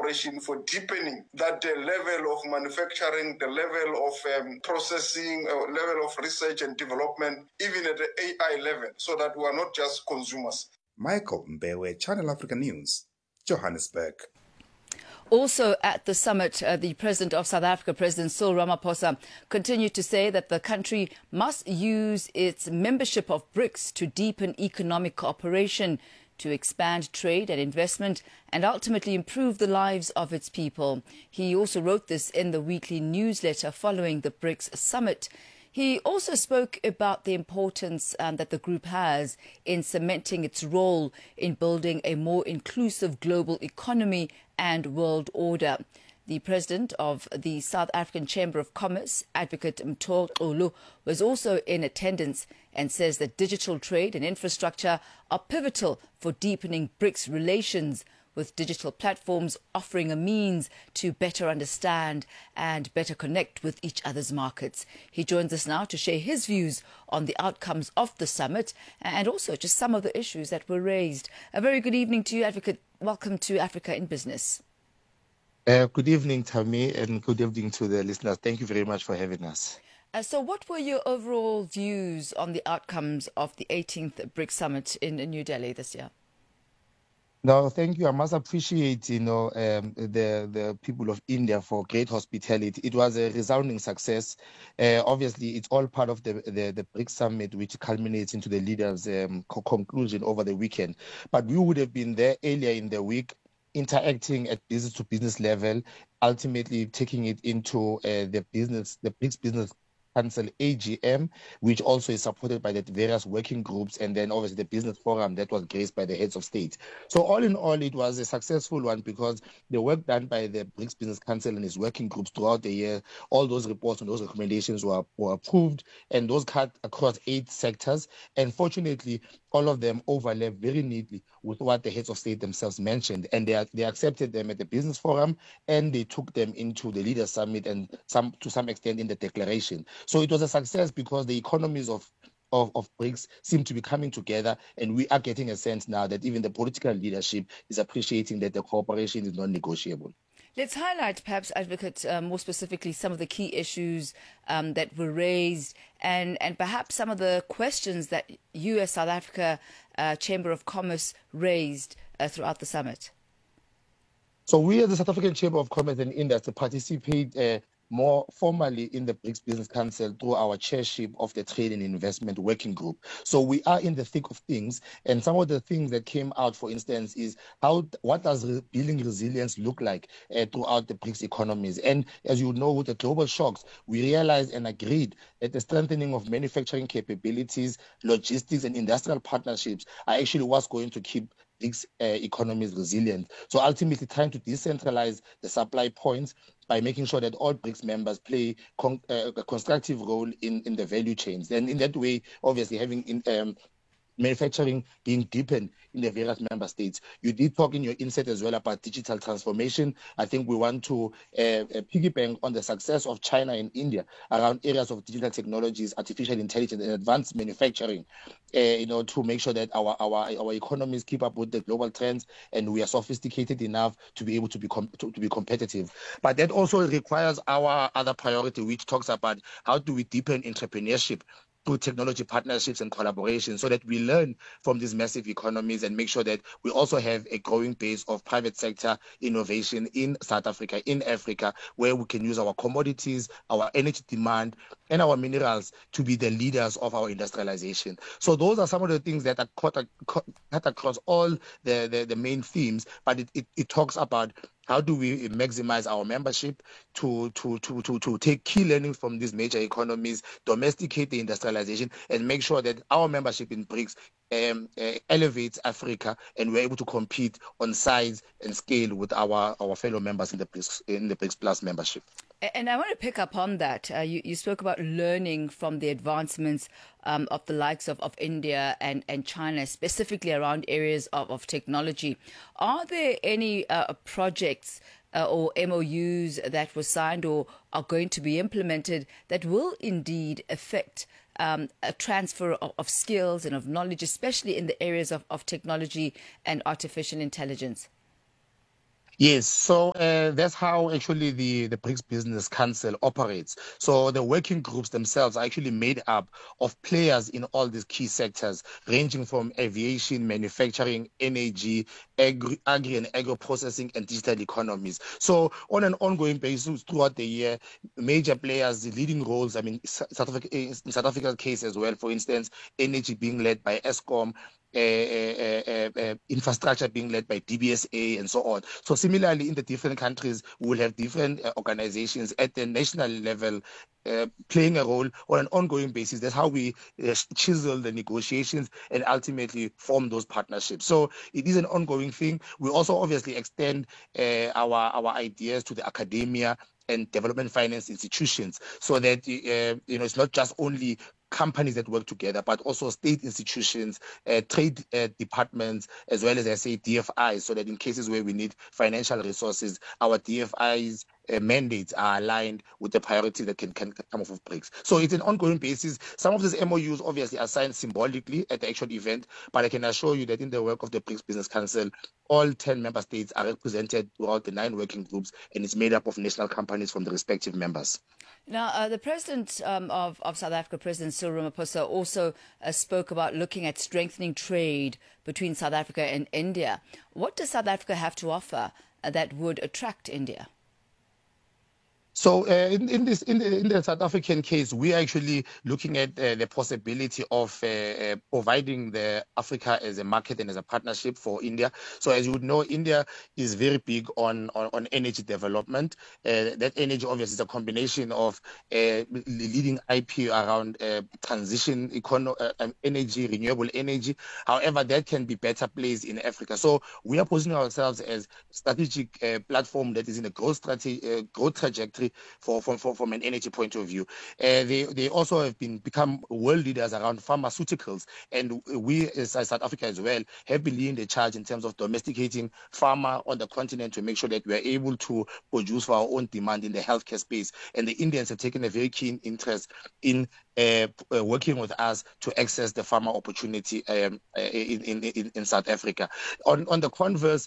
cooperation for deepening that level of manufacturing, the level of processing, level of research and development, even at the AI level, so that we are not just consumers. Michael Mbewe, Channel Africa News, Johannesburg. Also at the summit, the President of South Africa, President Cyril Ramaphosa, continued to say that the country must use its membership of BRICS to deepen economic cooperation, to expand trade and investment, and ultimately improve the lives of its people. He also wrote this in the weekly newsletter following the BRICS summit. He also spoke about the importance that the group has in cementing its role in building a more inclusive global economy and world order. The president of the South African Chamber of Commerce, Advocate Mthol Xulu, was also in attendance and says that digital trade and infrastructure are pivotal for deepening BRICS relations, with digital platforms offering a means to better understand and better connect with each other's markets. He joins us now to share his views on the outcomes of the summit and also just some of the issues that were raised. A very good evening to you, Advocate. Welcome to Africa in Business. Good evening, Tammy, and good evening to the listeners. Thank you very much for having us. So what were your overall views on the outcomes of the 18th BRICS Summit in New Delhi this year? No, thank you. I must appreciate, the people of India for great hospitality. It was a resounding success. Obviously, it's all part of the BRICS Summit, which culminates into the leaders' conclusion over the weekend. But we would have been there earlier in the week, interacting at business to business level, ultimately taking it into the BRICS Business Council AGM, which also is supported by the various working groups, and then obviously the business forum that was graced by the heads of state. So all in all, it was a successful one because the work done by the BRICS Business Council and its working groups throughout the year, all those reports and those recommendations were approved, and those cut across 8 sectors. And fortunately, all of them overlap very neatly with what the heads of state themselves mentioned, and they accepted them at the business forum, and they took them into the leaders summit and to some extent in the declaration. So it was a success because the economies of BRICS seem to be coming together, and we are getting a sense now that even the political leadership is appreciating that the cooperation is non-negotiable. Let's highlight, perhaps, Advocate, more specifically some of the key issues that were raised and perhaps some of the questions that you as South Africa Chamber of Commerce raised throughout the summit. So we as the South African Chamber of Commerce and Industry participate more formally in the BRICS Business Council through our chairship of the Trade and Investment Working Group. So we are in the thick of things, and some of the things that came out, for instance, is what does building resilience look like throughout the BRICS economies. And as you know, with the global shocks, we realized and agreed that the strengthening of manufacturing capabilities, logistics, and industrial partnerships are actually what's going to keep BRICS economies resilient. So ultimately trying to decentralize the supply points by making sure that all BRICS members play a constructive role in the value chains. And in that way, obviously having manufacturing being deepened in the various member states. You did talk in your insight as well about digital transformation. I think we want to piggyback on the success of China and India around areas of digital technologies, artificial intelligence, and advanced manufacturing, to make sure that our economies keep up with the global trends, and we are sophisticated enough to be able to be competitive. But that also requires our other priority, which talks about how do we deepen entrepreneurship through technology partnerships and collaboration, so that we learn from these massive economies and make sure that we also have a growing base of private sector innovation in South Africa, in Africa, where we can use our commodities, our energy demand, and our minerals to be the leaders of our industrialization. So those are some of the things that are cut across all the main themes, but it talks about how do we maximize our membership to take key learnings from these major economies, domesticate the industrialization, and make sure that our membership in BRICS elevates Africa, and we're able to compete on size and scale with our fellow members in the BRICS Plus membership. And I want to pick up on that. You spoke about learning from the advancements of the likes of India and China, specifically around areas of technology. Are there any projects or MOUs that were signed or are going to be implemented that will indeed affect a transfer of skills and of knowledge, especially in the areas of technology and artificial intelligence? Yes, so that's how actually the BRICS Business Council operates. So the working groups themselves are actually made up of players in all these key sectors, ranging from aviation, manufacturing, energy, agri and agro processing, and digital economies. So on an ongoing basis throughout the year, major players, the leading roles, I mean, in South Africa's case as well, for instance, energy being led by Eskom, infrastructure being led by DBSA and so on. So similarly, in the different countries, we will have different organizations at the national level playing a role on an ongoing basis. That's how we chisel the negotiations and ultimately form those partnerships. So it is an ongoing thing. We also obviously extend our ideas to the academia and development finance institutions, so that it's not just only companies that work together, but also state institutions, trade departments, as well as, I say, DFIs, so that in cases where we need financial resources, our DFIs mandates are aligned with the priority that can come off of BRICS. So it's an ongoing basis. Some of these MOUs obviously are signed symbolically at the actual event, but I can assure you that in the work of the BRICS Business Council, all 10 member states are represented throughout the 9 working groups, and it's made up of national companies from the respective members. Now, the president of South Africa, President Cyril Ramaphosa, also spoke about looking at strengthening trade between South Africa and India. What does South Africa have to offer that would attract India? So in the South African case, we are actually looking at the possibility of providing the Africa as a market and as a partnership for India. So as you would know, India is very big on energy development. That energy obviously is a combination of leading IP around transition energy, renewable energy. However, that can be better placed in Africa. So we are positioning ourselves as a strategic platform that is in a growth trajectory from an energy point of view. They also have become world leaders around pharmaceuticals, and we as South Africa as well have been leading the charge in terms of domesticating pharma on the continent to make sure that we are able to produce for our own demand in the healthcare space. And the Indians have taken a very keen interest in working with us to access the pharma opportunity in South Africa. On the converse,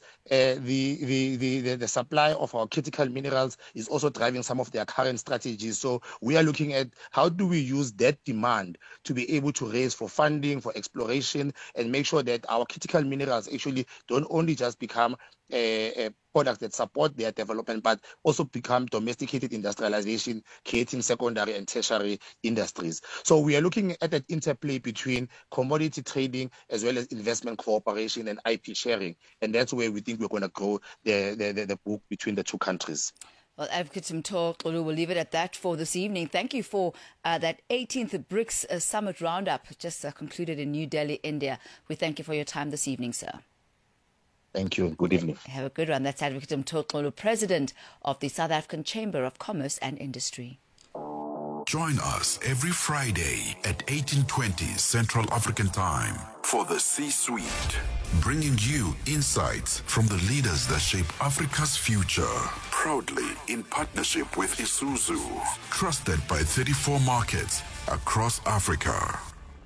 the supply of our critical minerals is also driving some of their current strategies. So we are looking at how do we use that demand to be able to raise for funding, for exploration, and make sure that our critical minerals actually don't only just become products that support their development, but also become domesticated industrialization, creating secondary and tertiary industries. So we are looking at that interplay between commodity trading as well as investment cooperation and IP sharing. And that's where we think we're going to grow the book between the two countries. Well, Advocate Mtholo Xolo, we'll leave it at that for this evening. Thank you for that 18th BRICS Summit Roundup, just concluded in New Delhi, India. We thank you for your time this evening, sir. Thank you. Good evening. Have a good one. That's Advocate Mtholo Xolo, President of the South African Chamber of Commerce and Industry. Join us every Friday at 18:20 Central African Time for the C-Suite, bringing you insights from the leaders that shape Africa's future. Proudly in partnership with Isuzu, trusted by 34 markets across Africa.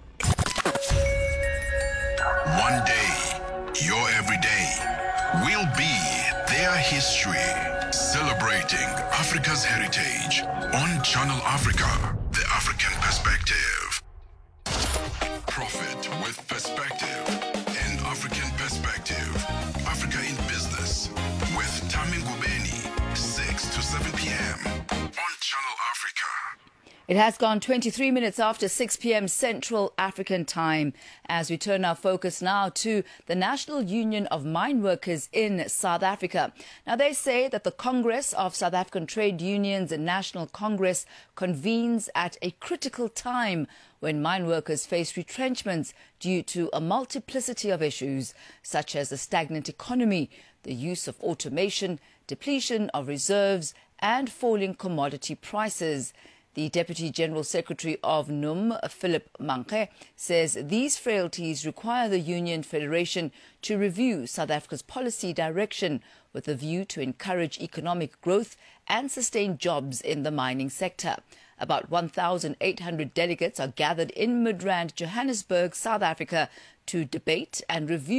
One day, your everyday will be their history. Celebrating Africa's heritage on Channel Africa, the African perspective. Profit with perspective, an African perspective. Africa in Business with Tami Ngubeni, 6 to 7 p.m. on Channel Africa. It has gone 23 minutes after 6 p.m. Central African Time as we turn our focus now to the National Union of Mine Workers in South Africa. Now, they say that the Congress of South African Trade Unions and National Congress convenes at a critical time when mine workers face retrenchments due to a multiplicity of issues, such as the stagnant economy, the use of automation, depletion of reserves, and falling commodity prices. The Deputy General Secretary of NUM, Philip Manke, says these frailties require the Union Federation to review South Africa's policy direction with a view to encourage economic growth and sustain jobs in the mining sector. About 1,800 delegates are gathered in Midrand, Johannesburg, South Africa, to debate and review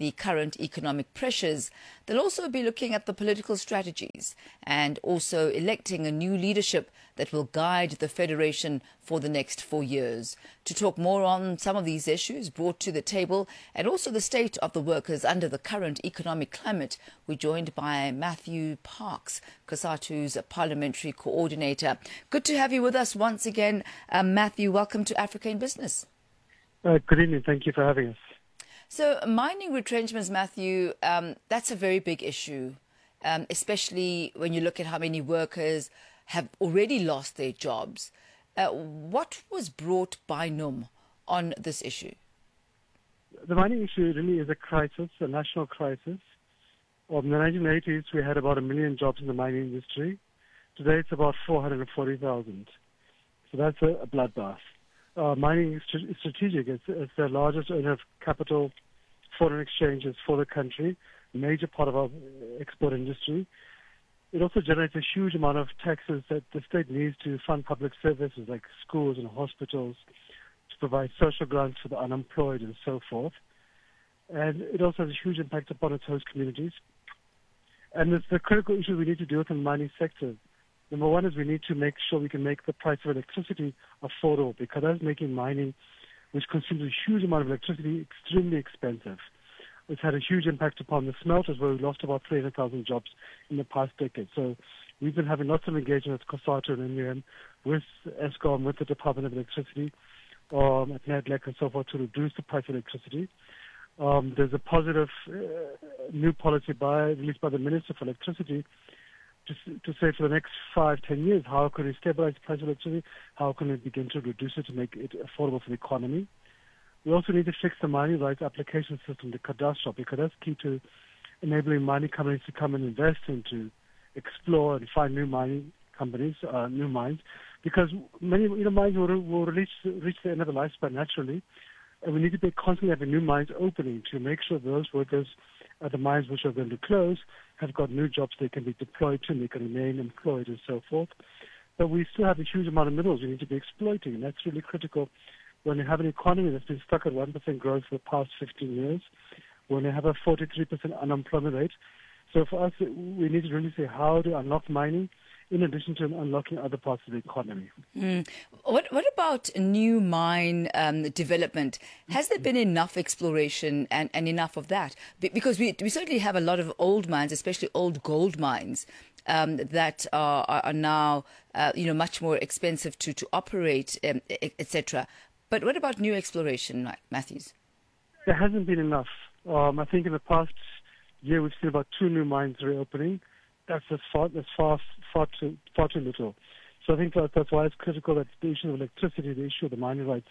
the current economic pressures. They'll also be looking at the political strategies and also electing a new leadership that will guide the Federation for the next 4 years. To talk more on some of these issues brought to the table and also the state of the workers under the current economic climate, we're joined by Matthew Parks, COSATU's parliamentary coordinator. Good to have you with us once again. Matthew, welcome to Africa in Business. Good evening. Thank you for having us. So mining retrenchments, Matthew, that's a very big issue, especially when you look at how many workers have already lost their jobs. What was brought by NUM on this issue? The mining issue really is a crisis, a national crisis. In the 1980s, we had about 1 million jobs in the mining industry. Today, it's about 440,000. So that's a bloodbath. Mining is strategic. It's the largest earner of capital, foreign exchanges for the country, a major part of our export industry. It also generates a huge amount of taxes that the state needs to fund public services like schools and hospitals, to provide social grants for the unemployed and so forth. And it also has a huge impact upon its host communities. And it's the critical issue we need to deal with in the mining sector. Number one is we need to make sure we can make the price of electricity affordable, because that's making mining, which consumes a huge amount of electricity, extremely expensive. It's had a huge impact upon the smelters, where we lost about 300,000 jobs in the past decade. So we've been having lots of engagement with COSATU and NUM, with Eskom, with the Department of Electricity, at NEDLEC and so forth, to reduce the price of electricity. There's a positive new policy released by the Minister for Electricity to say for the next 5-10 years, how can we stabilize the price of electricity? How can we begin to reduce it to make it affordable for the economy? We also need to fix the mining rights application system, the cadastral, because that's key to enabling mining companies to come and invest and to explore and find new mining companies, new mines, because many mines will reach the end of the lifespan naturally, and we need to be constantly having new mines opening to make sure those workers at the mines which are going to close have got new jobs they can be deployed to and they can remain employed and so forth. But we still have a huge amount of minerals we need to be exploiting, and that's really critical when you have an economy that's been stuck at 1% growth for the past 15 years, when you have a 43% unemployment rate. So for us, we need to really say how to unlock mining in addition to unlocking other parts of the economy. What about new mine development? Has there been enough exploration and enough of that? Because we certainly have a lot of old mines, especially old gold mines, that are now much more expensive to operate, etc. But what about new exploration, Matthews? There hasn't been enough. I think in the past year we've seen about 2 new mines reopening. That's far too little. So I think that's why it's critical that the issue of electricity, the issue of the mining rights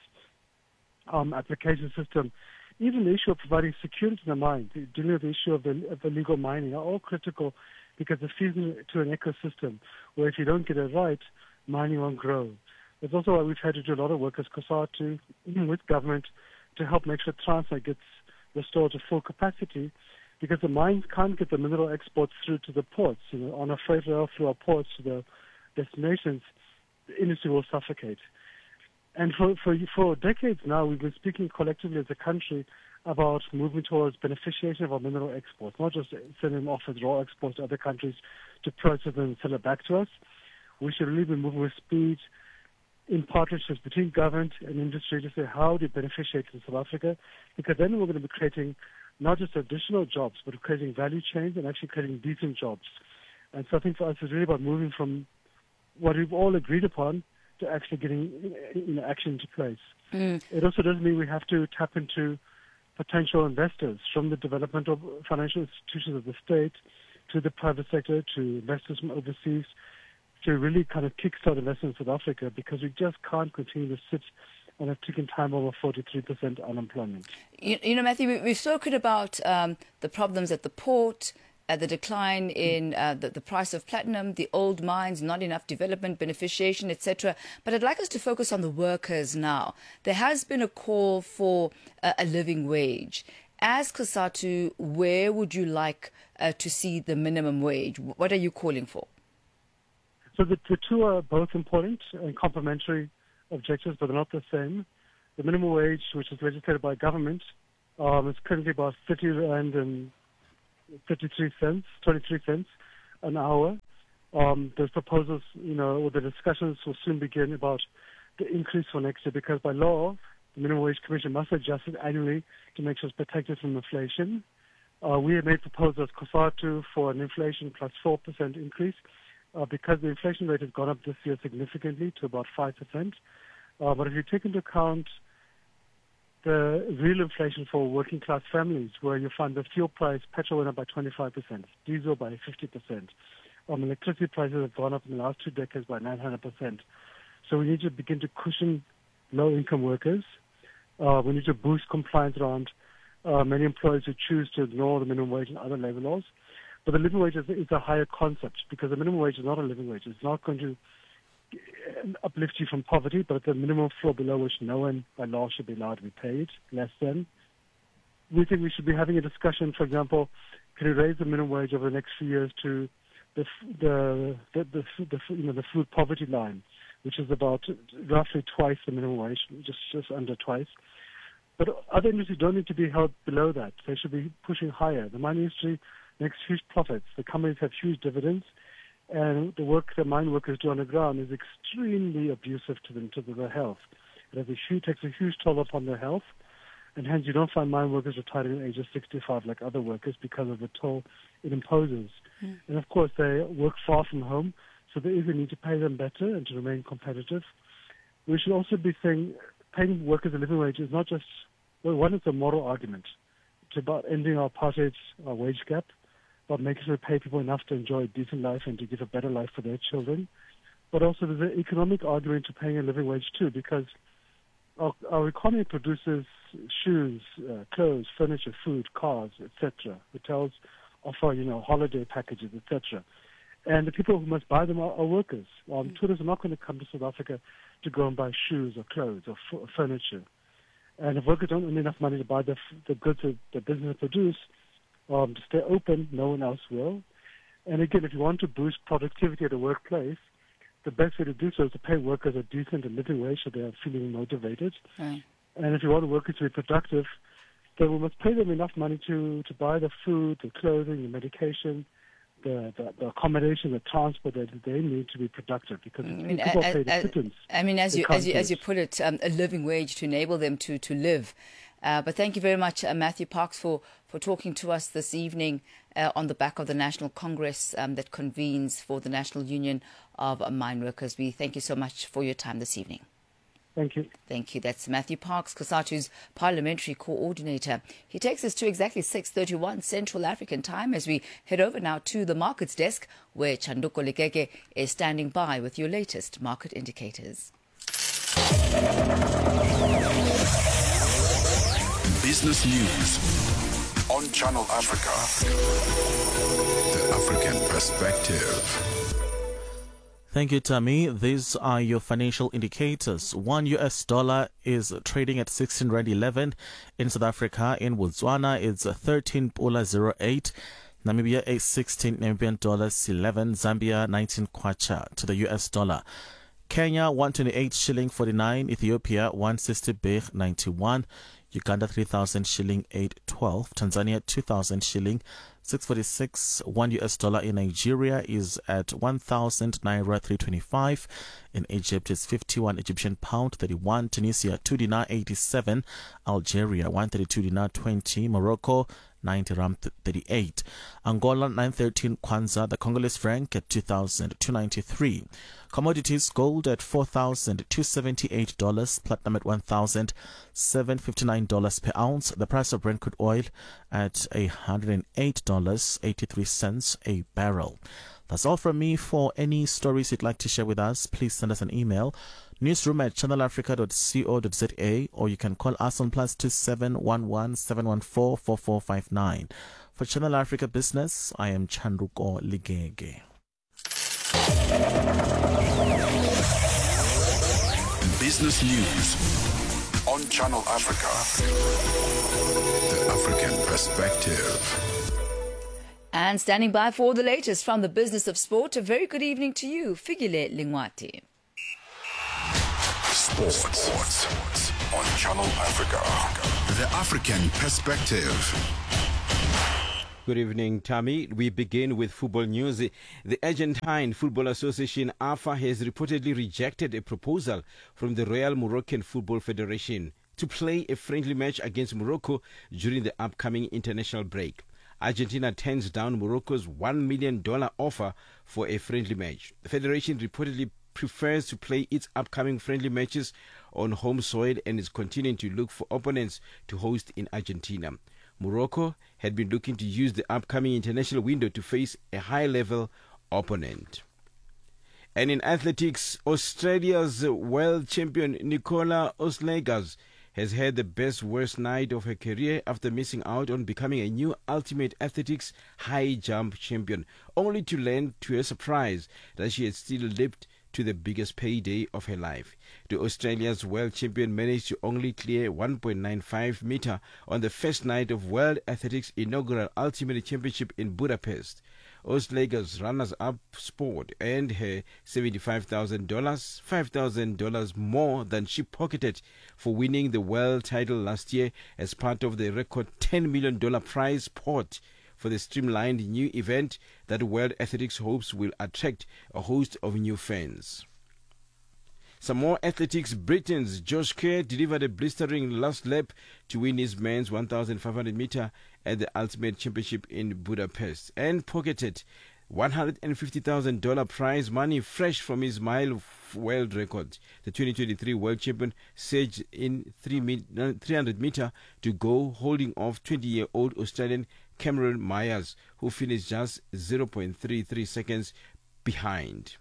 application system, even the issue of providing security in the mine, dealing with the issue of the illegal mining are all critical, because it feeds into an ecosystem where if you don't get it right, mining won't grow. That's also why we've had to do a lot of work as COSATU, even with government, to help make sure Transnet gets restored to full capacity, because the mines can't get the mineral exports through to the ports. On a freight rail through our ports to the destinations, the industry will suffocate. And for decades now, we've been speaking collectively as a country about moving towards beneficiation of our mineral exports, not just sending them off as raw exports to other countries to process them and sell it back to us. We should really be moving with speed in partnerships between government and industry to say how to beneficiate in South Africa, because then we're going to be creating not just additional jobs, but creating value chains and actually creating decent jobs. And so I think for us it's really about moving from what we've all agreed upon to actually getting action into place. It also does mean we have to tap into potential investors, from the development of financial institutions of the state to the private sector to investors from overseas, to really kind of kickstart investment in South Africa, because we just can't continue to sit on a ticking time bomb of 43% unemployment. Matthew, we've spoken about the problems at the port, the decline in the price of platinum, the old mines, not enough development, beneficiation, etc. But I'd like us to focus on the workers now. There has been a call for a living wage. As COSATU, where would you like to see the minimum wage? What are you calling for? So the two are both important and complementary objectives, but they're not the same. The minimum wage, which is legislated by government, It's currently about 30 rand and 23 cents an hour. Those proposals, or the discussions will soon begin about the increase for next year, because by law, the Minimum Wage Commission must adjust it annually to make sure it's protected from inflation. We have made proposals, COSATU, for an inflation plus 4% increase, because the inflation rate has gone up this year significantly to about 5%. But if you take into account the real inflation for working class families, where you find the fuel price, petrol went up by 25%, diesel by 50%. Electricity prices have gone up in the last 2 decades by 900%. So we need to begin to cushion low-income workers. We need to boost compliance around many employers who choose to ignore the minimum wage and other labor laws. But the living wage is a higher concept, because the minimum wage is not a living wage. It's not going to uplift you from poverty, but the minimum floor below which no one by law should be allowed to be paid less than. We think we should be having a discussion, for example, can we raise the minimum wage over the next few years to the food poverty line, which is about roughly twice the minimum wage, just under twice. But other industries don't need to be held below that. They should be pushing higher. The mining industry makes huge profits. The companies have huge dividends, and the work that mine workers do on the ground is extremely abusive to their health. It takes a huge toll upon their health, and hence you don't find mine workers retiring at the age of 65 like other workers because of the toll it imposes. And of course, they work far from home, so there is a need to pay them better and to remain competitive. We should also be saying paying workers a living wage is not just, well, one, it's a moral argument. It's about ending our apartheid, our wage gap, about making sure we pay people enough to enjoy a decent life and to give a better life for their children. But also there's an economic argument to paying a living wage too, because our economy produces shoes, clothes, furniture, food, cars, etc. Hotels offer, holiday packages, etc. And the people who must buy them are workers. Tourists are not going to come to South Africa to go and buy shoes or clothes or furniture. And if workers don't earn enough money to buy the goods that the business produce, to stay open, no one else will. And again, if you want to boost productivity at a workplace, the best way to do so is to pay workers a decent and living wage so they are feeling motivated. And if you want the workers to be productive, then we must pay them enough money to buy the food, the clothing, the medication, the accommodation, the transport that they need to be productive, because people pay the pittance. As you put it, a living wage to enable them to live. But thank you very much, Matthew Parks, for talking to us this evening on the back of the National Congress that convenes for the National Union of Mine Workers. We thank you so much for your time this evening. Thank you. Thank you. That's Matthew Parks, COSATU's Parliamentary Coordinator. He takes us to exactly 6:31 Central African Time as we head over now to the markets desk, where Chanduko Lekeke is standing by with your latest market indicators. Business News on Channel Africa. The African Perspective. Thank you, Tammy. These are your financial indicators. $1 is trading at 16.11 in South Africa. In Botswana, it's 13.08. Namibia is 16 Namibian dollars 11. Zambia 19 kwacha to the US dollar. Kenya 128 shilling 49. Ethiopia 160 birr 91. Uganda 3,000 shilling 812. Tanzania 2,000 shilling 646. $1 in Nigeria is at 1,000 naira 325. In Egypt is 51 Egyptian pound 31. Tunisia 2 dinar 87. Algeria 132 dinar 20. Morocco 90 rand 38. Angola 913 kwanza. The Congolese franc at 2,293. Commodities: gold at $4,278, platinum at $1,759 per ounce. The price of Brent crude oil at $108.83 a barrel. That's all from me. For any stories you'd like to share with us, please send us an email, newsroom@channelafrica.co.za, or you can call us on +27 11 714 4459. For Channel Africa Business, I am Chanduko Ligege. Business News on Channel Africa. The African Perspective. And standing by for the latest from the business of sport, a very good evening to you, Figile Lingwati. Sports. on Channel Africa. The African Perspective. Good evening, Tammy. We begin with football news. The Argentine Football Association, AFA, has reportedly rejected a proposal from the Royal Moroccan Football Federation to play a friendly match against Morocco during the upcoming international break. Argentina turns down Morocco's $1 million offer for a friendly match. The federation reportedly prefers to play its upcoming friendly matches on home soil and is continuing to look for opponents to host in Argentina. Morocco had been looking to use the upcoming international window to face a high-level opponent. And in athletics, Australia's world champion Nicola Oslegas has had the best-worst night of her career after missing out on becoming a new Ultimate Athletics high jump champion, only to learn to her surprise that she had still lived to the biggest payday of her life. The Australia's world champion managed to only clear 1.95 meter on the first night of World Athletics inaugural Ultimate Championship in Budapest. Oslegas runners-up sport earned her $75,000, $5,000 more than she pocketed for winning the world title last year as part of the record $10 million prize pot for the streamlined new event that World Athletics hopes will attract a host of new fans. Some more athletics. Britain's Josh Kerr delivered a blistering last lap to win his men's 1,500 meter at the Ultimate Championship in Budapest and pocketed $150,000 prize money fresh from his mile world record. The 2023 world champion surged in 300 meter to go, holding off 20-year-old Australian Cameron Myers, who finished just 0.33 seconds behind.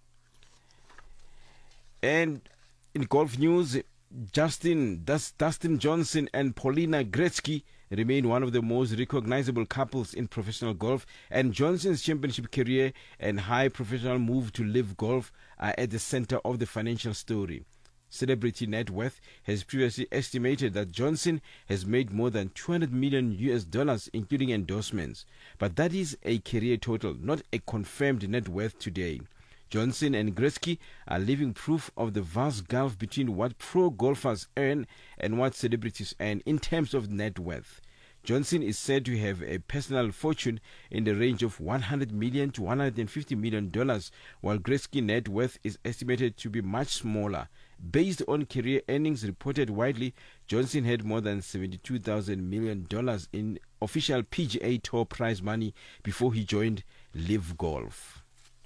And in golf news, Dustin Johnson and Paulina Gretzky remain one of the most recognizable couples in professional golf, and Johnson's championship career and high professional move to live golf are at the center of the financial story. Celebrity Net Worth has previously estimated that Johnson has made more than $200 million including endorsements, but that is a career total, not a confirmed net worth today. Johnson and Gretzky are living proof of the vast gulf between what pro golfers earn and what celebrities earn in terms of net worth. Johnson is said to have a personal fortune in the range of $100 million to $150 million, while Gretzky's net worth is estimated to be much smaller. Based on career earnings reported widely, Johnson had more than $72,000 million in official PGA Tour prize money before he joined Live Golf.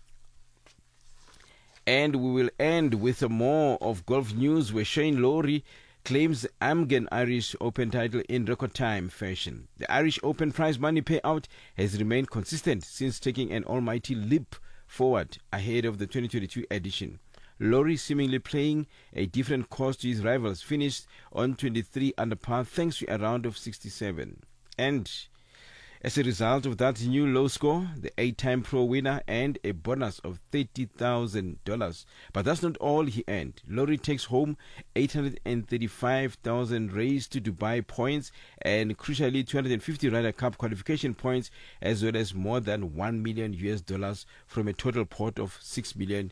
And we will end with more of golf news where Shane Lowry claims Amgen Irish Open title in record time fashion. The Irish Open prize money payout has remained consistent since taking an almighty leap forward ahead of the 2022 edition. Lowry, seemingly playing a different course to his rivals, finished on 23 under par thanks to a round of 67. And as a result of that new low score, the 8-time pro winner earned a bonus of $30,000. But that's not all he earned. Lowry takes home 835,000 raised to Dubai points and crucially 250 Ryder Cup qualification points, as well as more than $1 million from a total pot of $6 million.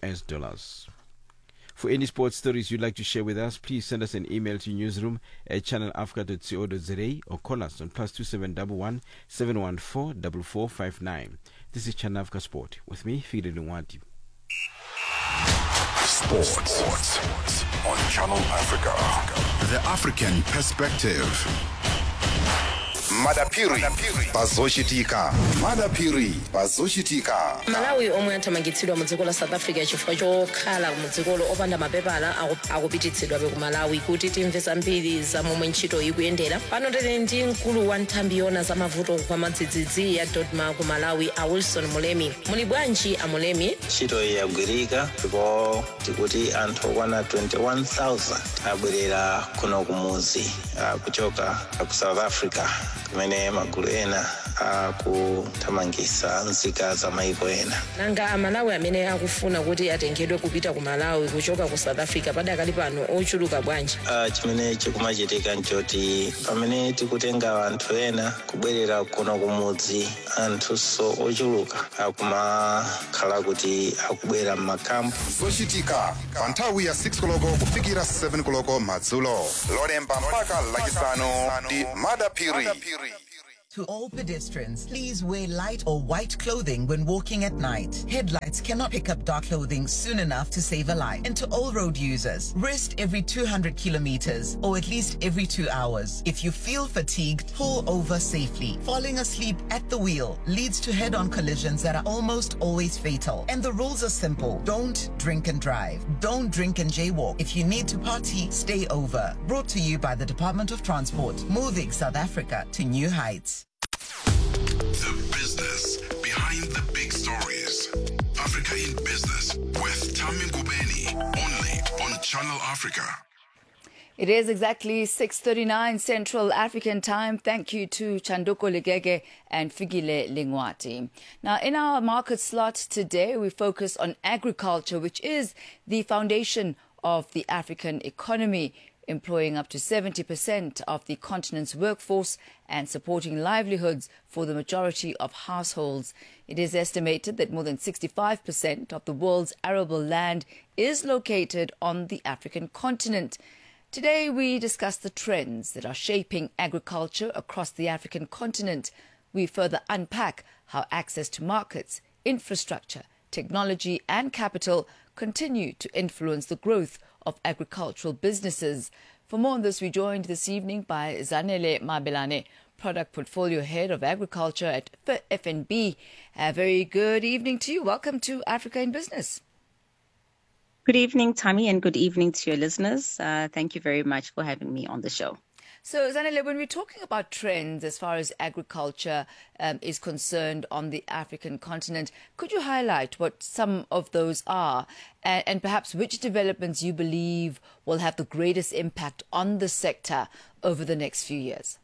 For any sports stories you'd like to share with us, please send us an email to newsroom@channelafrica.co.za or call us on +2711 714 4459. This is Channel Africa Sport with me, Fide Lungwati. Sports on Channel Africa. The African Perspective. madapiri pazoshitika Malawi omwe athamangitsidwa mu dziko la South Africa chifukwa chokhala mu dzikolo opanda mapepala akupititsidwa ku Malawi kuti timve zambiri za momwe ntchito ikuyendera. Pano tili ndi mkulu wa nthambi yona za mavuto kwa madzidzidzi ya Dodma ku Malawi, a Wilson Mulemi. Muli bwanji a Mulemi? Ntchito yagwirika ndipo tikuti anthu okwana 21,000 abwerera kuno kumuzi kuchoka ku South Africa pamene magulu ena akuthamangitsa nzika za maiko ena. Nanga Amalawi amene akufuna kuti atengedwe kupita ku Malawi kuchoka ku South Africa padakali pano ochuluka bwanji? Chimene chikumachitika nchoti pamene tikutenga anthu ena kubwerera kuno kumudzi, anthuso ochuluka akumakhala kuti akubwera m'makampu. zochitika pa nthawi ya 6 koloko kufikira 7 koloko madzulo lolemba mpaka lachisanu ndi Madapiri. To all pedestrians, please wear light or white clothing when walking at night. Headlights cannot pick up dark clothing soon enough to save a life. And to all road users, rest every 200 kilometers or at least every 2 hours. If you feel fatigued, pull over safely. Falling asleep at the wheel leads to head-on collisions that are almost always fatal. And the rules are simple. Don't drink and drive. Don't drink and jaywalk. If you need to party, stay over. Brought to you by the Department of Transport, moving South Africa to new heights. The business behind the big stories. Africa in Business with Tami Ngubeni, only on Channel Africa. It is exactly 6:39 Central African Time. Thank you to Chanduko Legege and Figile Lingwati. Now, in our market slot today, we focus on agriculture, which is the foundation of the African economy, employing up to 70% of the continent's workforce and supporting livelihoods for the majority of households. It is estimated that more than 65% of the world's arable land is located on the African continent. Today, we discuss the trends that are shaping agriculture across the African continent. We further unpack how access to markets, infrastructure, technology and capital continue to influence the growth of agricultural businesses. For more on this, we joined this evening by Zanele Mabelane, Product Portfolio Head of Agriculture at FNB. A very good evening to you. Welcome to Africa in Business. Good evening, Tami, and good evening to your listeners. Thank you very much for having me on the show. So, Zanele, when we're talking about trends as far as agriculture is concerned on the African continent, could you highlight what some of those are and perhaps which developments you believe will have the greatest impact on the sector over the next few years?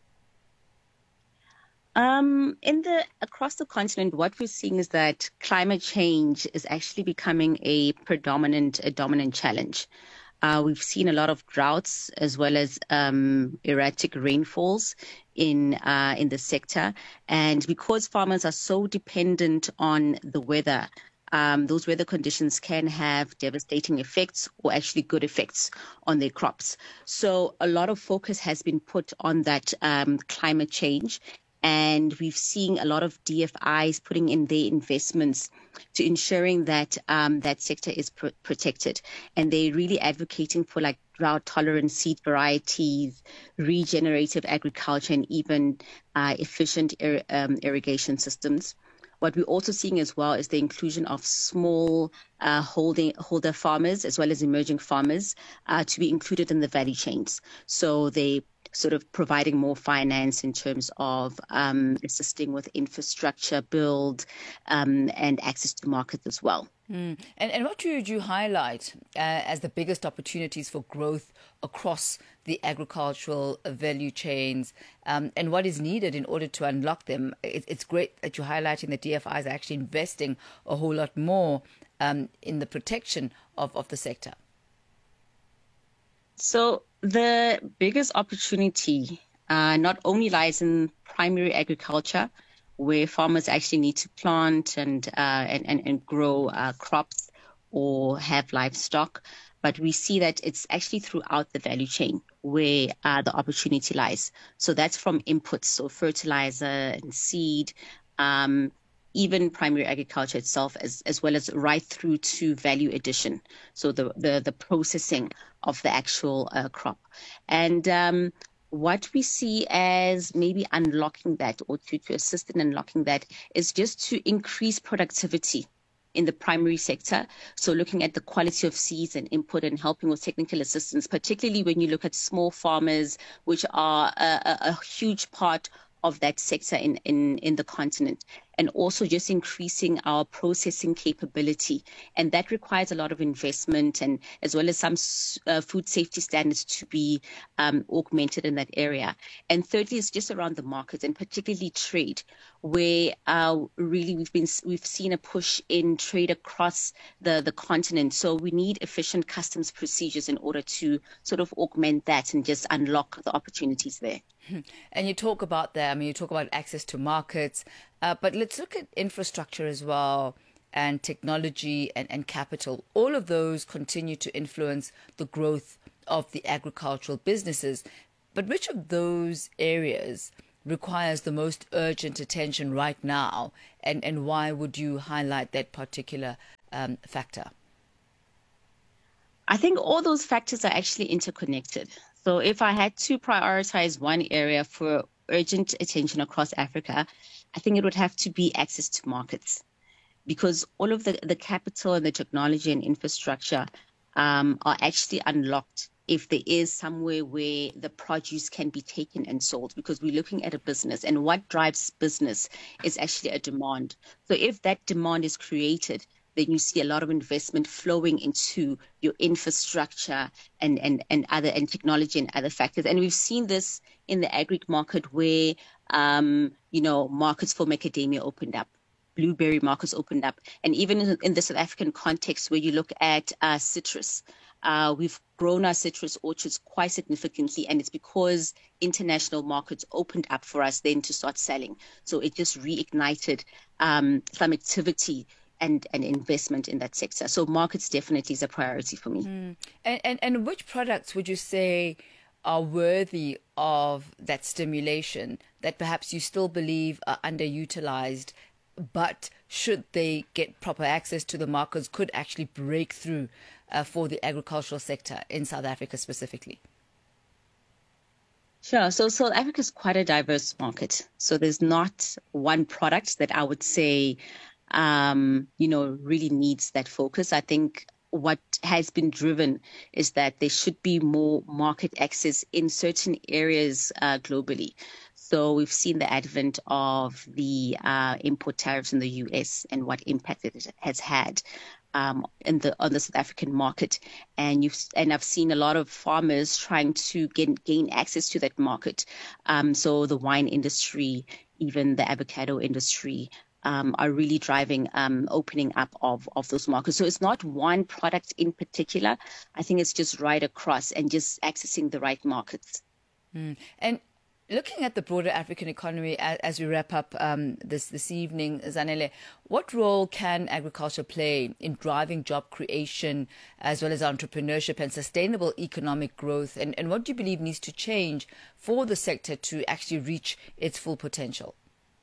Across the continent, what we're seeing is that climate change is actually becoming a dominant challenge. We've seen a lot of droughts as well as erratic rainfalls in the sector, and because farmers are so dependent on the weather, those weather conditions can have devastating effects or actually good effects on their crops. So a lot of focus has been put on that climate change. And we've seen a lot of DFIs putting in their investments to ensuring that that sector is protected. And they're really advocating for like drought-tolerant seed varieties, regenerative agriculture, and even efficient irrigation systems. What we're also seeing as well is the inclusion of small holder farmers as well as emerging farmers to be included in the value chains. So they sort of providing more finance in terms of assisting with infrastructure build and access to markets as well. And what would you highlight as the biggest opportunities for growth across the agricultural value chains and what is needed in order to unlock them? It's great that you're highlighting that DFIs are actually investing a whole lot more in the protection of the sector. So the biggest opportunity not only lies in primary agriculture, where farmers actually need to plant and grow crops or have livestock, but we see that it's actually throughout the value chain where the opportunity lies. So that's from inputs, so fertilizer and seed, even primary agriculture itself, as well as right through to value addition, so the processing of the actual crop. And what we see as maybe unlocking that or to assist in unlocking that is just to increase productivity in the primary sector. So looking at the quality of seeds and input and helping with technical assistance, particularly when you look at small farmers, which are a huge part of that sector in the continent. and also just increasing our processing capability. And that requires a lot of investment, and as well as some food safety standards to be augmented in that area. And thirdly, is just around the markets, and particularly trade, where really we've seen a push in trade across the continent. So we need efficient customs procedures in order to sort of augment that and just unlock the opportunities there. And you talk about that, I mean, you talk about access to markets, but let's look at infrastructure as well, and technology and capital. All of those continue to influence the growth of the agricultural businesses. But which of those areas requires the most urgent attention right now, and why would you highlight that particular factor? I think all those factors are actually interconnected. So if I had to prioritize one area for urgent attention across Africa, I think it would have to be access to markets, because all of the capital and the technology and infrastructure are actually unlocked if there is somewhere where the produce can be taken and sold, because we're looking at a business, and what drives business is actually a demand. So if that demand is created, then you see a lot of investment flowing into your infrastructure and technology and other factors. And we've seen this in the agri market where, markets for macadamia opened up, blueberry markets opened up. And even in the South African context, where you look at citrus, we've grown our citrus orchards quite significantly, and it's because international markets opened up for us then to start selling. So it just reignited some activity and investment in that sector. So markets definitely is a priority for me. And which products would you say are worthy of that stimulation that perhaps you still believe are underutilized, but should they get proper access to the markets, could actually break through for the agricultural sector in South Africa specifically? Sure. So South Africa is quite a diverse market. So there's not one product that I would say really needs that focus. I think what has been driven is that there should be more market access in certain areas globally. So we've seen the advent of the import tariffs in the US and what impact it has had on the South African market. And I've seen a lot of farmers trying to gain access to that market. So the wine industry, even the avocado industry, are really driving opening up of those markets. So it's not one product in particular. I think it's just right across and just accessing the right markets. And looking at the broader African economy as we wrap up this evening, Zanele, what role can agriculture play in driving job creation as well as entrepreneurship and sustainable economic growth? And what do you believe needs to change for the sector to actually reach its full potential?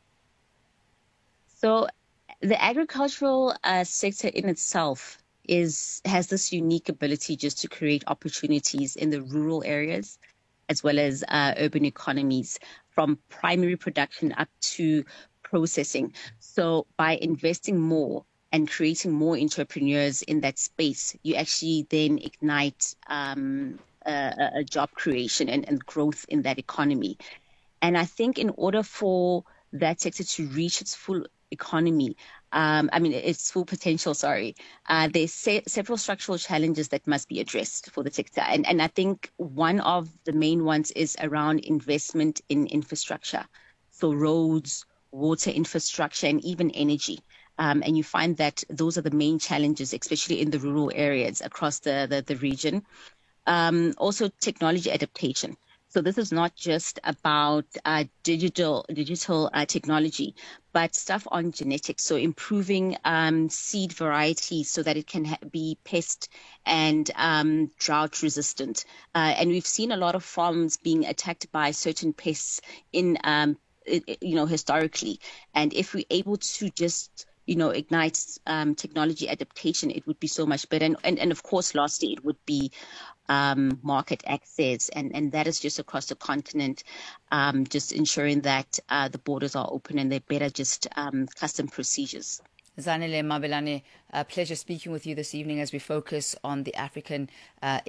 So the agricultural sector in itself has this unique ability just to create opportunities in the rural areas as well as urban economies, from primary production up to processing. So by investing more and creating more entrepreneurs in that space, you actually then ignite a job creation and growth in that economy. And I think in order for that sector to reach its full economy, its full potential, there's several structural challenges that must be addressed for the sector. And I think one of the main ones is around investment in infrastructure. So roads, water infrastructure, and even energy. And you find that those are the main challenges, especially in the rural areas across the region. Also, technology adaptation. So this is not just about digital technology, but stuff on genetics. So improving seed varieties so that it can be pest and drought resistant. And we've seen a lot of farms being attacked by certain pests in historically. And if we're able to just ignite technology adaptation, it would be so much better. And of course, lastly, it would be market access, and that is just across the continent, just ensuring that the borders are open and they're better just custom procedures. Zanele Mabelane, a pleasure speaking with you this evening as we focus on the African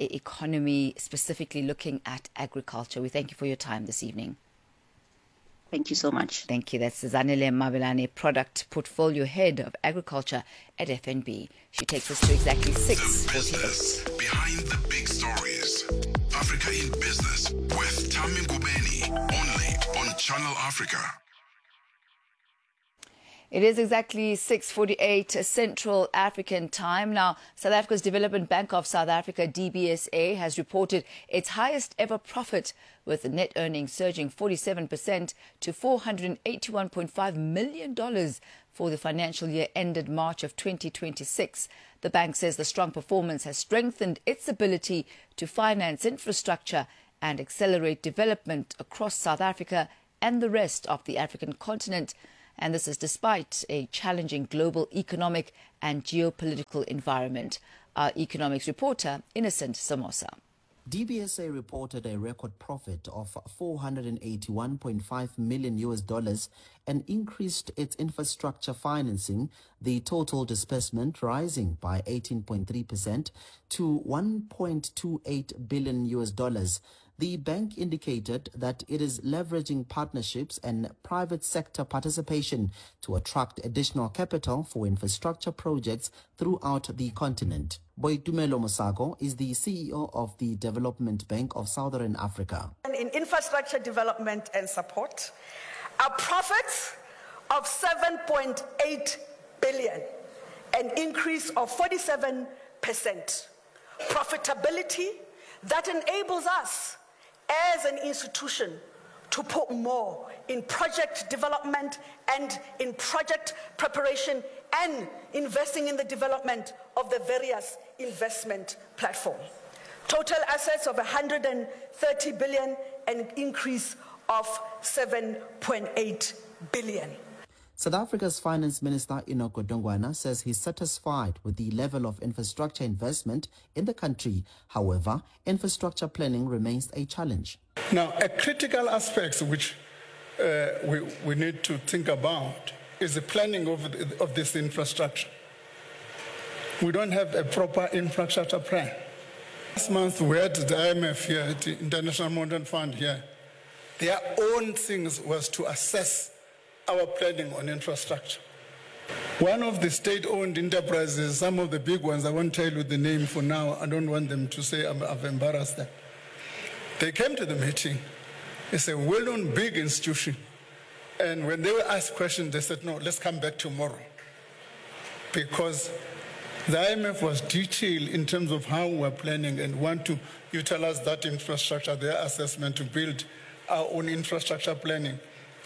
economy, specifically looking at agriculture. We thank you for your time this evening. Thank you so much. Thank you. That's Zanele Mabelane, Product Portfolio Head of Agriculture at FNB. She takes us to exactly 6:48. Behind the big stories. Africa in Business with Tami Ngubeni, only on Channel Africa. It is exactly 6:48 Central African time. Now, South Africa's Development Bank of South Africa, DBSA, has reported its highest ever profit, with net earnings surging 47% to $481.5 million for the financial year ended March of 2026. The bank says the strong performance has strengthened its ability to finance infrastructure and accelerate development across South Africa and the rest of the African continent. And this is despite a challenging global economic and geopolitical environment. Our economics reporter, Innocent Samosa. DBSA reported a record profit of $481.5 million and increased its infrastructure financing, the total disbursement rising by 18.3% to $1.28 billion. The bank indicated that it is leveraging partnerships and private sector participation to attract additional capital for infrastructure projects throughout the continent. Boitumelo Mosago is the CEO of the Development Bank of Southern Africa. In infrastructure development and support, a profit of $7.8 billion, an increase of 47%. Profitability that enables us as an institution to put more in project development and in project preparation and investing in the development of the various investment platforms. Total assets of $130 billion, an increase of $7.8 billion. South Africa's Finance Minister Enoch Godongwana says he's satisfied with the level of infrastructure investment in the country. However, infrastructure planning remains a challenge. Now, a critical aspect which we need to think about is the planning of this infrastructure. We don't have a proper infrastructure plan. Last month we had the IMF here, the International Monetary Fund here. Their own things was to assess our planning on infrastructure. One of the state-owned enterprises, some of the big ones, I won't tell you the name for now, I don't want them to say I've embarrassed them. They came to the meeting. It's a well-known big institution. And when they were asked questions, they said, no, let's come back tomorrow. Because the IMF was detailed in terms of how we're planning and want to utilize that infrastructure, their assessment to build our own infrastructure planning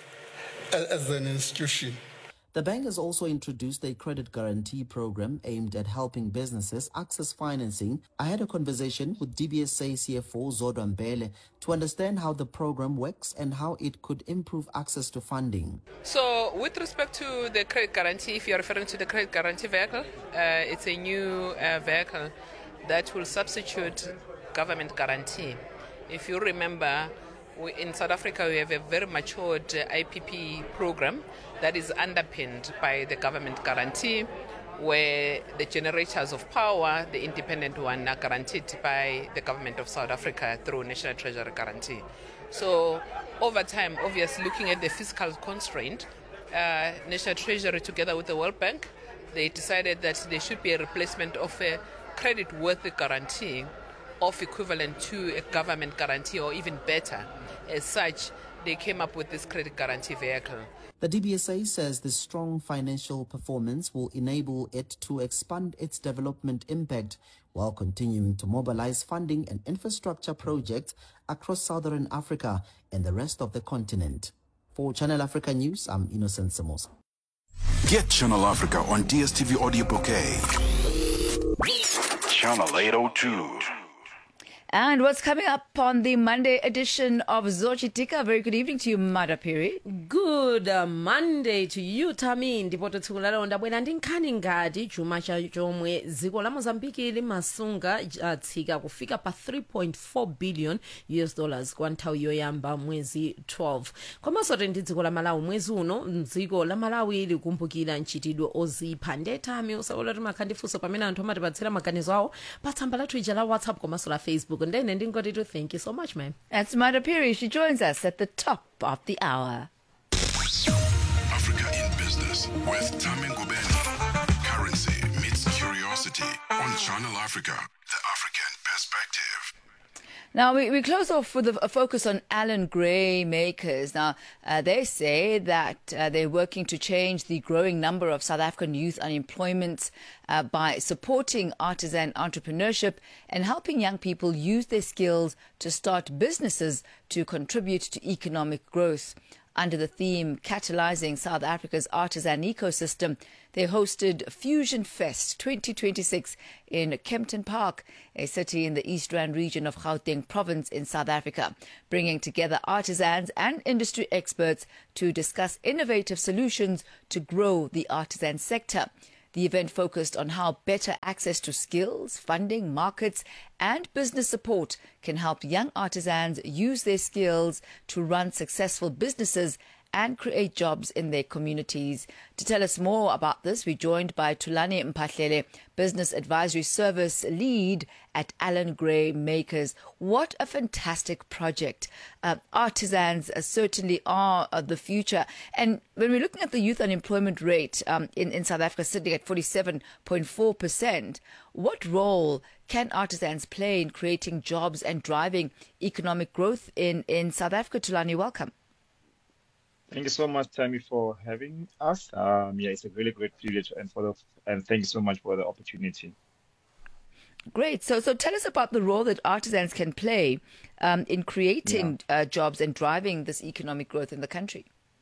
as an institution. The bank has also introduced a credit guarantee program aimed at helping businesses access financing. I had a conversation with DBSA CFO Zodwa Mbele to understand how the program works and how it could improve access to funding. So with respect to the credit guarantee, if you're referring to the credit guarantee vehicle, it's a new vehicle that will substitute government guarantee. If you remember, in South Africa, we have a very matured IPP program that is underpinned by the government guarantee, where the generators of power, the independent one, are guaranteed by the government of South Africa through National Treasury Guarantee. So over time, obviously looking at the fiscal constraint, National Treasury together with the World Bank, they decided that there should be a replacement of a credit-worthy guarantee of equivalent to a government guarantee or even better. As such, they came up with this credit guarantee vehicle. The DBSA says the strong financial performance will enable it to expand its development impact while continuing to mobilize funding and infrastructure projects across Southern Africa and the rest of the continent. For Channel Africa News, I'm Innocent Samosa. Get Channel Africa on DSTV Audio Bouquet. Channel 802. And what's coming up on the Monday edition of Zochitika? Very good evening to you, Madapiri. Good Monday to you, Tami. Ndipo tsukulala ndabwera ndi nkhani ngati chuma chomwe dziko la Mozambique limasunga tsika kufika pa 3.4 billion US dollars kwa nthawi yoyamba mwezi 12. Komanso ndi dziko la Malawi mwezi uno dziko la Malawi likumbukira nchitidwe ozipha ndetami usaola timakhandifunso pamene anthu amatipatsira maganizo awo pa tsamba lathu ija la WhatsApp komanso la Facebook. And then thank you so much, ma'am. That's Madapiri. She joins us at the top of the hour. Africa in Business with Tami Ngubeni. Currency meets curiosity on Channel Africa, the African perspective. Now, we close off with a focus on Allan Gray makers. Now, they say that they're working to change the growing number of South African youth unemployment by supporting artisan entrepreneurship and helping young people use their skills to start businesses to contribute to economic growth. Under the theme Catalyzing South Africa's Artisan Ecosystem, they hosted Fusion Fest 2026 in Kempton Park, a city in the East Rand region of Gauteng province in South Africa, bringing together artisans and industry experts to discuss innovative solutions to grow the artisan sector. The event focused on how better access to skills, funding, markets, and business support can help young artisans use their skills to run successful businesses and create jobs in their communities. To tell us more about this, we're joined by Thulani Mphahlele, Business Advisory Service Lead at Allan Gray Makers. What a fantastic project. Artisans certainly are the future. And when we're looking at the youth unemployment rate in South Africa sitting at 47.4%, what role can artisans play in creating jobs and driving economic growth in South Africa? Thulani, welcome. Thank you so much, Tammy, for having us. It's a really great privilege, and thank you so much for the opportunity. Great. So tell us about the role that artisans can play in creating jobs and driving this economic growth in the country.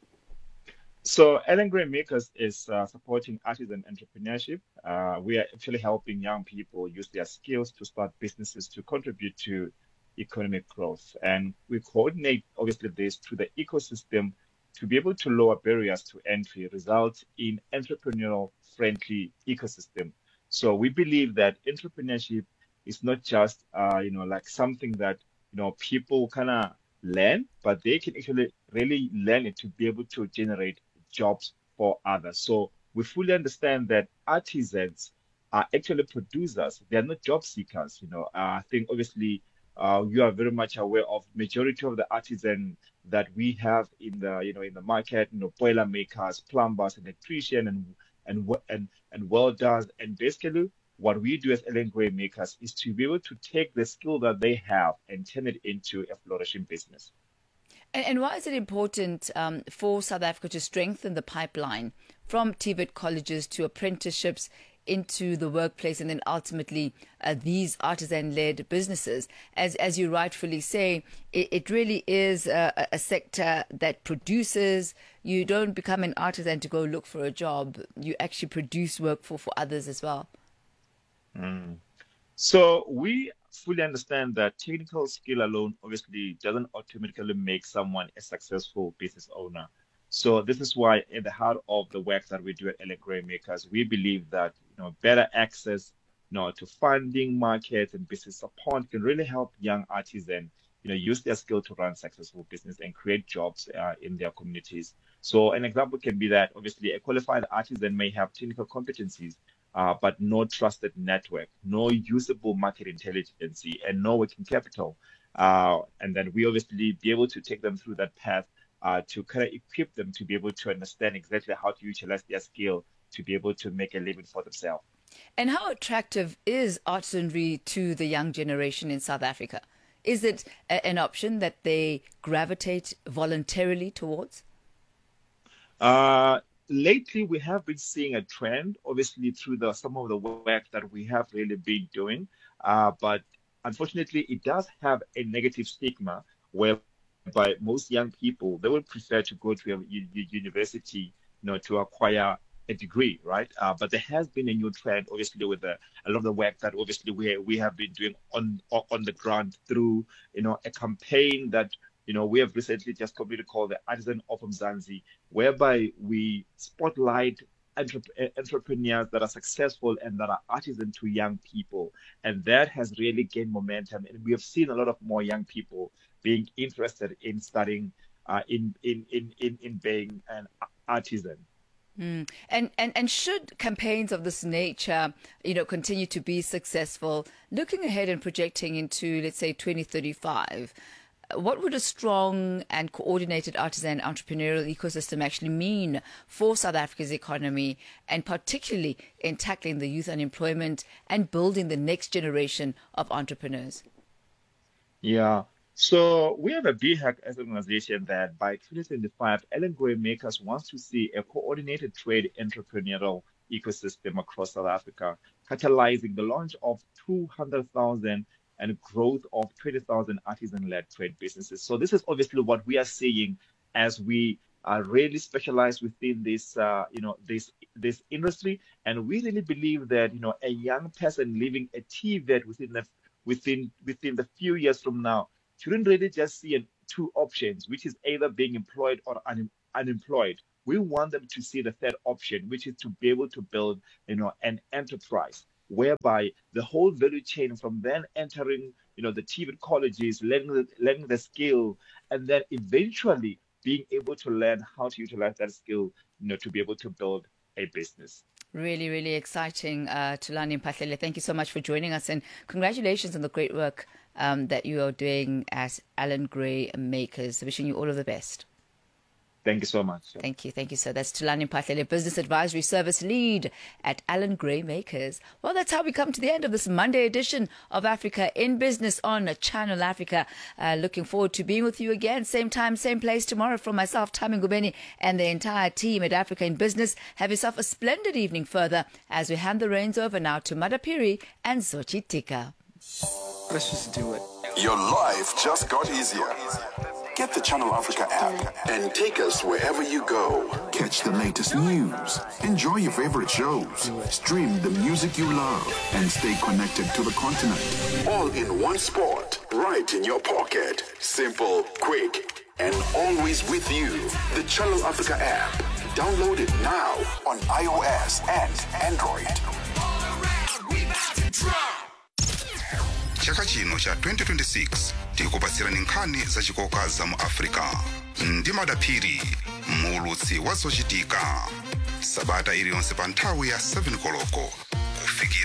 So Allan Gray Makers is supporting artisan entrepreneurship. We are actually helping young people use their skills to start businesses to contribute to economic growth. And we coordinate, obviously, this through the ecosystem to be able to lower barriers to entry, result in entrepreneurial-friendly ecosystem. So we believe that entrepreneurship is not just, like something that, people kind of learn, but they can actually really learn it to be able to generate jobs for others. So we fully understand that artisans are actually producers. They are not job seekers. I think obviously you are very much aware of majority of the artisans that we have in the market, boiler makers, plumbers, electricians, and welders. And basically, what we do as Allan Gray Makers is to be able to take the skill that they have and turn it into a flourishing business. And why is it important for South Africa to strengthen the pipeline from TVET colleges to apprenticeships into the workplace and then ultimately these artisan-led businesses? As you rightfully say, it really is a sector that produces. You don't become an artisan to go look for a job. You actually produce work for others as well. So we fully understand that technical skill alone obviously doesn't automatically make someone a successful business owner. So this is why at the heart of the work that we do at Allan Gray Makers, we believe that better access to funding, markets, and business support can really help young artisans use their skill to run successful business and create jobs in their communities. So an example can be that obviously a qualified artisan may have technical competencies, but no trusted network, no usable market intelligence, and no working capital. And then we obviously be able to take them through that path to kind of equip them to be able to understand exactly how to utilize their skill to be able to make a living for themselves. And how attractive is artisanry to the young generation in South Africa? Is it an option that they gravitate voluntarily towards? Lately, we have been seeing a trend, obviously, through some of the work that we have really been doing. But unfortunately, it does have a negative stigma whereby most young people, they would prefer to go to a university, to acquire a degree, right? But there has been a new trend, obviously, with a lot of the work that obviously we have been doing on the ground through, a campaign that we have recently just completed called the Artisan of Mzansi, whereby we spotlight entrepreneurs that are successful and that are artisan to young people. And that has really gained momentum. And we have seen a lot of more young people being interested in studying, in being an artisan. And should campaigns of this nature, continue to be successful, looking ahead and projecting into, let's say, 2035, what would a strong and coordinated artisan entrepreneurial ecosystem actually mean for South Africa's economy, and particularly in tackling the youth unemployment and building the next generation of entrepreneurs? Yeah. So we have a BHAC as an organization that by 2025, Ellen Gray Makers wants to see a coordinated trade entrepreneurial ecosystem across South Africa, catalyzing the launch of 200,000 and growth of 20,000 artisan-led trade businesses. So this is obviously what we are seeing as we are really specialized within this, this industry, and we really believe that a young person living a TVET within the few years from now shouldn't really just see two options, which is either being employed or unemployed. We want them to see the third option, which is to be able to build, an enterprise whereby the whole value chain from then entering, the TVET colleges, learning the skill, and then eventually being able to learn how to utilize that skill, to be able to build a business. Really, really exciting. Thulani Mphahlele, thank you so much for joining us, and congratulations on the great work that you are doing as Allan Gray Makers. Wishing you all of the best. Thank you so much. Thank you, sir. That's Thulani Mphahlele, Business Advisory Service Lead at Allan Gray Makers. Well, that's how we come to the end of this Monday edition of Africa in Business on Channel Africa. Looking forward to being with you again, same time, same place tomorrow. From myself, Thami Ngubeni, and the entire team at Africa in Business, have yourself a splendid evening further as we hand the reins over now to Madapiri and Xochitika. Let's just do it. Your life just got easier. Get the Channel Africa app and take us wherever you go. Catch the latest news, enjoy your favorite shows, stream the music you love, and stay connected to the continent. All in one spot, right in your pocket. Simple, quick, and always with you. The Channel Africa app. Download it now on iOS and Android. Chaka chino cha 2026 tikupatsirani nkhani zachikoka za mu Africa ndi Madapiri, mulutsi wa zochitika, sabata iliyonse pa nthawi ya 7 koloko kufikira